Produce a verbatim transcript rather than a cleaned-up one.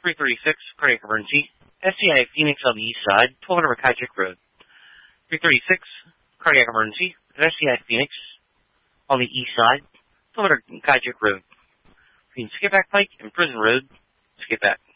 three thirty-six, cardiac emergency. S C I Phoenix on the east side, twelve hundred Kajik Road. three thirty-six, cardiac emergency. S C I Phoenix on the east side, twelve hundred Kajik Road. Between Skipback Pike and Prison Road, Skipback.